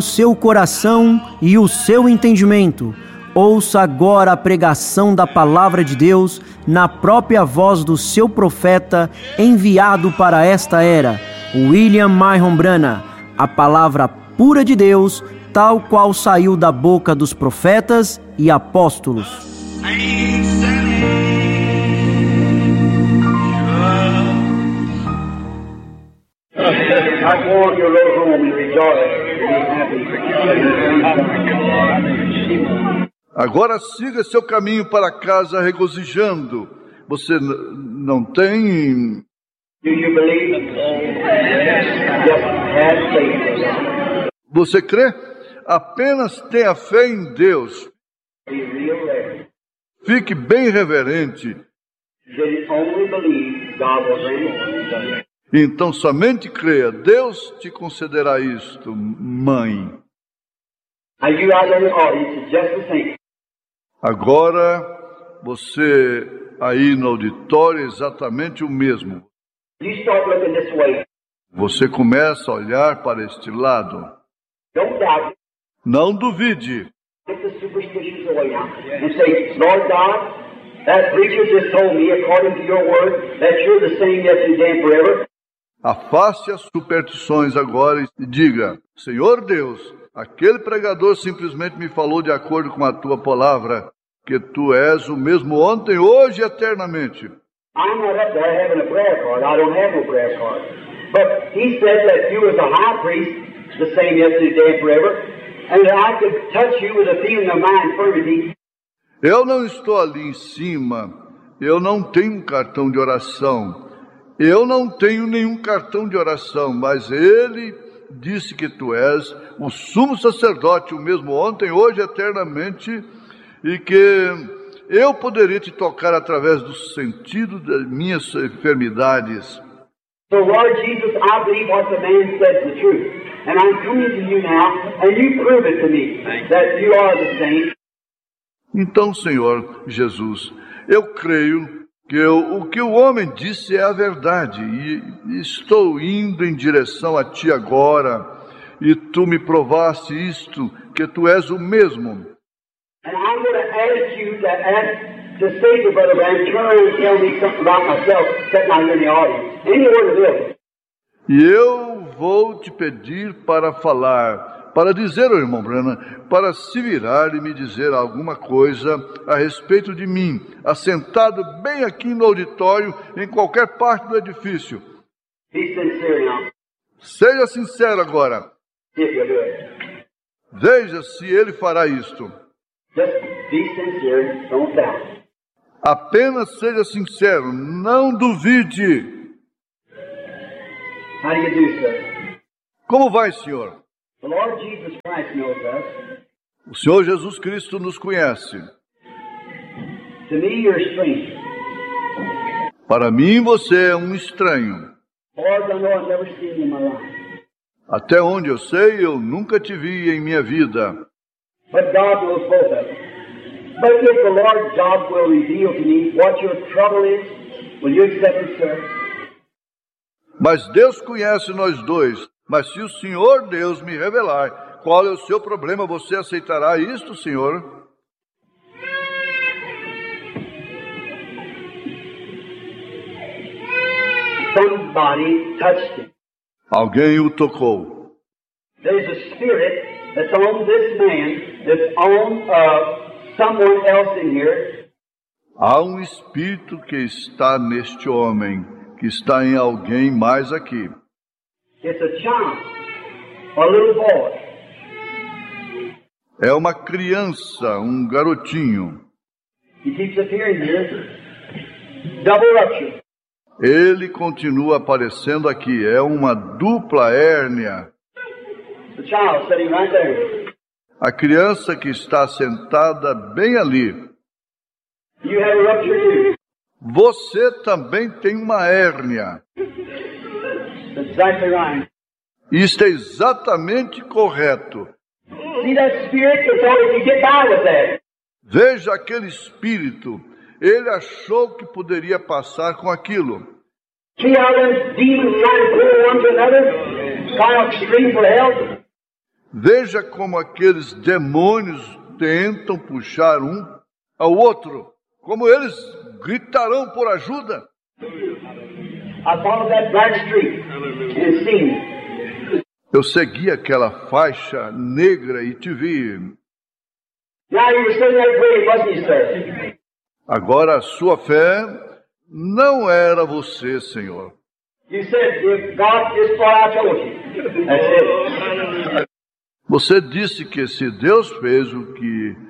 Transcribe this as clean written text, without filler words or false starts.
seu coração e o seu entendimento. Ouça agora a pregação da Palavra de Deus na própria voz do seu profeta enviado para esta era, William Marion Branham, a palavra pura de Deus, tal qual saiu da boca dos profetas e apóstolos. Agora siga seu caminho para casa regozijando. Você não tem... Você crê? Apenas tenha fé em Deus. Fique bem reverente. Então somente creia. Deus te concederá isto, mãe. Agora, você aí no auditório é exatamente o mesmo. Você começa a olhar para este lado. Não duvide. Afaste as superstições agora e diga: Senhor Deus, aquele pregador simplesmente me falou de acordo com a tua palavra, que tu és o mesmo ontem, hoje e eternamente. I'm not up there having a prayer card. I don't have no prayer card. But he said that you was a high priest, the same yesterday, today, and forever, and that I could touch you with a feeling of my infirmity. Eu não estou ali em cima. Eu não tenho um cartão de oração. Eu não tenho nenhum cartão de oração, mas ele disse que tu és o sumo sacerdote, o mesmo ontem, hoje, eternamente, e que eu poderia te tocar através do sentido das minhas enfermidades. So, Lord Jesus, I believe what the man said is the truth. And I'm coming to you now, and you prove it to me, that you are the same. Então, Senhor Jesus, eu creio que o que o homem disse é a verdade, e estou indo em direção a Ti agora, e Tu me provaste isto, que Tu és o mesmo. And I'm going to ask you to say to Brother Branham, turn around and tell me something about myself, sitting out here in the audience. Any word of this. E eu vou te pedir para falar, para dizer ao irmão Branham, para se virar e me dizer alguma coisa a respeito de mim, assentado bem aqui no auditório, em qualquer parte do edifício. Be sincere now. Seja sincero agora. See if you'll do it. Veja se ele fará isto. Just be sincere, don't doubt. Apenas seja sincero, não duvide. How do you do, sir? Como vai, senhor? The Lord Jesus Christ knows us. O Senhor Jesus Cristo nos conhece. To me, you're a stranger. Para mim, você é um estranho. Lord, I know I've never seen you in my life. Até onde eu sei, eu nunca te vi em minha vida. But God knows both of us. But if the Lord God will reveal to me what your trouble is, will you accept it, sir? Mas Deus conhece nós dois. Mas se o Senhor Deus me revelar qual é o seu problema, você aceitará isto, Senhor? Somebody touched him. Alguém o tocou. There's a spirit that's on this man, that's on someone else in here. Há um espírito que está neste homem, que está em alguém mais aqui. It's a child, a little boy. É uma criança, um garotinho. He keeps appearing here. Double rupture. Ele continua aparecendo aqui. É uma dupla hérnia. The child sitting right there. A criança que está sentada bem ali. You have a rupture too. Você também tem uma hérnia. That's exactly right. Isto é exatamente correto. See that spirit that thought he could get by with that. Veja aquele espírito. Ele achou que poderia passar com aquilo. See how them demons try to pull one to another, try to scream for help. Veja como aqueles demônios tentam puxar um ao outro, como eles gritarão por ajuda. I followed that black streak and seen. Eu segui aquela faixa negra e te vi. Now you were sitting there praying, wasn't you, sir? Agora a sua fé não era você, Senhor. You said, if God is what I told you. That's it. Você disse que se Deus fez o que